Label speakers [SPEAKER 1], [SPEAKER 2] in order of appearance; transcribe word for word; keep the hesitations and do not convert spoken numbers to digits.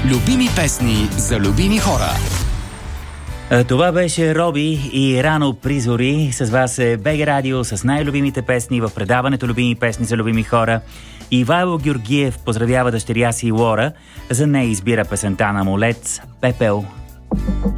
[SPEAKER 1] Любими песни за любими хора.
[SPEAKER 2] Това беше Роби и Рано при зори. С вас е БГ Радио с най-любимите песни в предаването Любими песни за любими хора. Ивайло Георгиев поздравява дъщеря си Лора. За нея избира песента на Молец «Пепел».